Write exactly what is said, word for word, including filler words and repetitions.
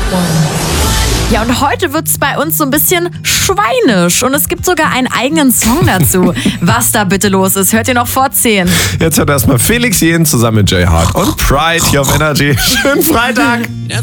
Ja, und heute wird's bei uns so ein bisschen schweinisch und es gibt sogar einen eigenen Song dazu. Was da bitte los ist, hört ihr noch vor zehn. Jetzt hört erstmal Felix Jähn zusammen mit Jay Hart und Pride, Your Energy. Schönen Freitag.